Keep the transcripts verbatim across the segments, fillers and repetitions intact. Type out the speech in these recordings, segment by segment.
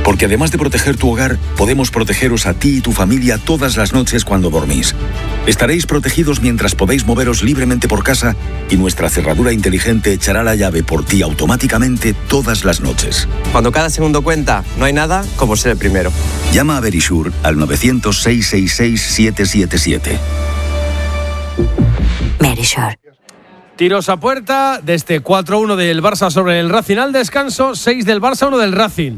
Porque además de proteger tu hogar, podemos protegeros a ti y tu familia todas las noches cuando dormís. Estaréis protegidos mientras podéis moveros libremente por casa y nuestra cerradura inteligente echará la llave por ti automáticamente todas las noches. Cuando cada segundo cuenta, no hay nada como ser el primero. Llama a Verisure al novecientos, seiscientos sesenta y seis, siete siete siete. Verisure. Tiros a puerta de este cuatro uno del Barça sobre el Racing al descanso, seis del Barça, uno del Racing.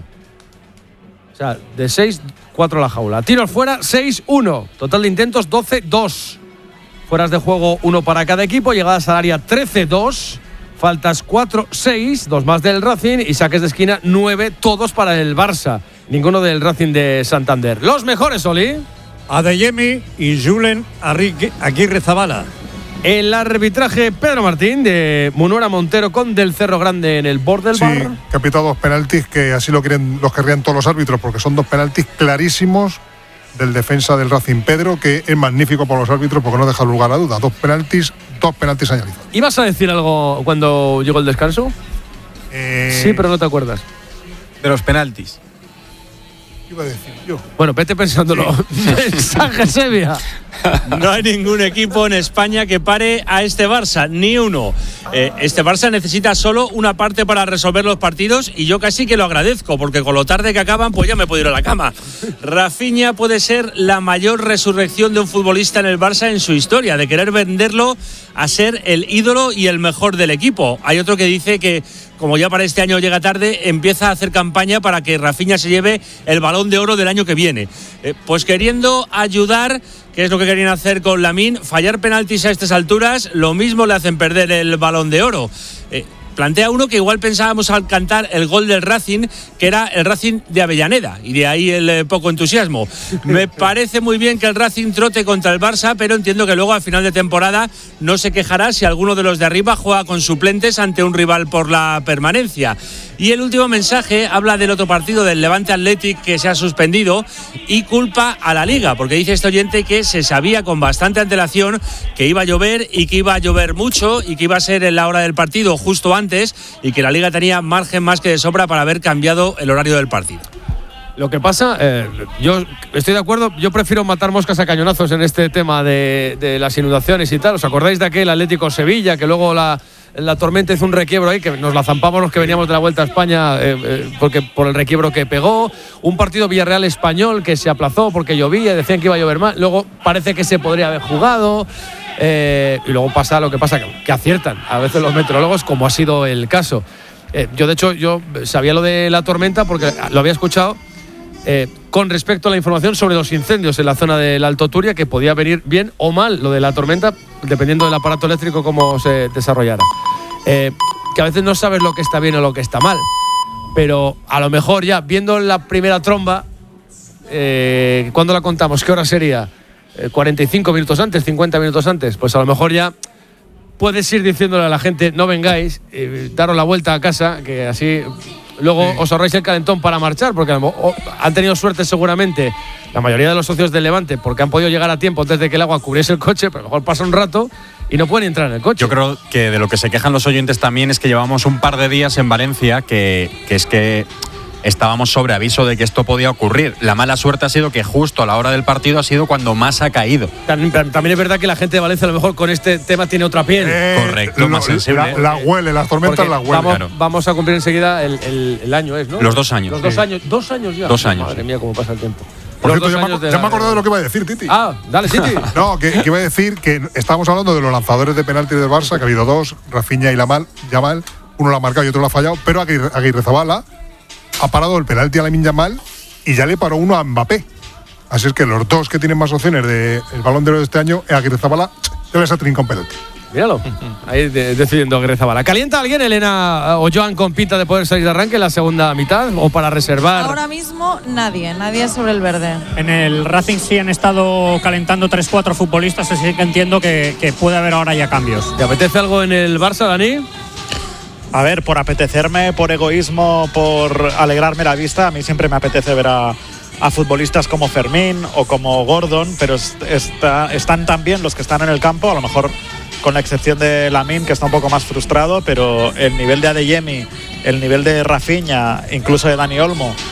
O sea, de seis, cuatro la jaula. Tiros fuera, seis uno. Total de intentos, doce dos. Fueras de juego, uno para cada equipo. Llegadas al área, trece dos. Faltas cuatro seis, dos más del Racing. Y saques de esquina, nueve, todos para el Barça. Ninguno del Racing de Santander. Los mejores, Oli. Adeyemi y Julen Aguirrezabala. El arbitraje, Pedro Martín, de Munuera Montero con Del Cerro Grande en el borde del sí, bar. Sí, que ha pitado dos penaltis que así lo quieren, los querrían todos los árbitros, porque son dos penaltis clarísimos del defensa del Racing, Pedro, que es magnífico por los árbitros porque no deja lugar a duda. Dos penaltis, dos penaltis señalizados. ¿Ibas a decir algo cuando llegó el descanso? Eh... Sí, pero no te acuerdas. De los penaltis. ¿Qué iba a decir yo? Bueno, vete pensándolo. Mensaje Sevilla. No hay ningún equipo en España que pare a este Barça, ni uno. Eh, este Barça necesita solo una parte para resolver los partidos y yo casi que lo agradezco, porque con lo tarde que acaban, pues ya me puedo ir a la cama. Rafinha puede ser la mayor resurrección de un futbolista en el Barça en su historia, de querer venderlo a ser el ídolo y el mejor del equipo. Hay otro que dice que, como ya para este año llega tarde, empieza a hacer campaña para que Rafinha se lleve el Balón de Oro del año que viene. Eh, pues queriendo ayudar, que es lo que querían hacer con Lamine, fallar penaltis a estas alturas, lo mismo le hacen perder el Balón de Oro. Eh, plantea uno que igual pensábamos al cantar el gol del Racing, que era el Racing de Avellaneda, y de ahí el eh, poco entusiasmo. Me parece muy bien que el Racing trote contra el Barça, pero entiendo que luego al final de temporada no se quejará si alguno de los de arriba juega con suplentes ante un rival por la permanencia. Y el último mensaje habla del otro partido, del Levante Athletic, que se ha suspendido, y culpa a la Liga, porque dice este oyente que se sabía con bastante antelación que iba a llover y que iba a llover mucho y que iba a ser en la hora del partido justo antes y que la Liga tenía margen más que de sobra para haber cambiado el horario del partido. Lo que pasa, eh, yo estoy de acuerdo, yo prefiero matar moscas a cañonazos en este tema de, de las inundaciones y tal. ¿Os acordáis de aquel Atlético Sevilla, que luego la, la tormenta hizo un requiebro ahí, que nos la zampamos los que veníamos de la Vuelta a España eh, eh, porque por el requiebro que pegó? Un partido Villarreal-Español que se aplazó porque llovía, decían que iba a llover más, luego parece que se podría haber jugado. Eh, y luego pasa lo que pasa, que, que aciertan a veces los meteorólogos, como ha sido el caso. Eh, yo, de hecho, yo sabía lo de la tormenta porque lo había escuchado eh, con respecto a la información sobre los incendios en la zona del Alto Turia, que podía venir bien o mal lo de la tormenta, dependiendo del aparato eléctrico cómo se desarrollara. Eh, que a veces no sabes lo que está bien o lo que está mal, pero a lo mejor ya viendo la primera tromba, eh, ¿cuándo la contamos? ¿Qué hora sería? cuarenta y cinco minutos antes, cincuenta minutos antes, pues a lo mejor ya puedes ir diciéndole a la gente: no vengáis, eh, daros la vuelta a casa, que así luego sí. os ahorráis el calentón para marchar, porque han tenido suerte seguramente la mayoría de los socios del Levante, porque han podido llegar a tiempo antes de que el agua cubriese el coche, pero a lo mejor pasa un rato y no pueden entrar en el coche. Yo creo que de lo que se quejan los oyentes también es que llevamos un par de días en Valencia que, que es que estábamos sobre aviso de que esto podía ocurrir. La mala suerte ha sido que justo a la hora del partido ha sido cuando más ha caído. También, también es verdad que la gente de Valencia a lo mejor con este tema tiene otra piel. Eh, Correcto, más lo, sensible. La, la huele, las tormentas la huele. Vamos, claro. vamos a cumplir enseguida el, el, el año, ¿es, no? Los dos años. Los dos sí. años. Dos años ya. Dos años. Madre mía, cómo pasa el tiempo. Por Los cierto, dos ya, años me, de ya la- me he acordado de lo que iba a decir, Titi. Ah, dale, Titi. No, que, que iba a decir que estábamos hablando de los lanzadores de penalti del Barça, que ha habido dos, Rafinha y Lamal, Yamal, uno lo ha marcado y otro lo ha fallado, pero Aguirre, Aguirrezabala ha parado el penalti a Lamine Yamal y ya le paró uno a Mbappé. Así es que los dos que tienen más opciones del de Balón de Oro de este año, Aguirrezabala ya les ha trincado un penalti. Míralo. Ahí de, decidiendo Aguirrezabala. ¿Calienta alguien, Elena o Joan, con pinta de poder salir de arranque en la segunda mitad o para reservar? Ahora mismo nadie, nadie sobre el verde. En el Racing sí han estado calentando tres cuatro futbolistas, así que entiendo que, que puede haber ahora ya cambios. ¿Te apetece algo en el Barça, Dani? A ver, por apetecerme, por egoísmo, por alegrarme la vista, a mí siempre me apetece ver a, a futbolistas como Fermín o como Gordon, pero es, está, están también los que están en el campo, a lo mejor con la excepción de Lamine, que está un poco más frustrado, pero el nivel de Adeyemi, el nivel de Rafinha, incluso de Dani Olmo,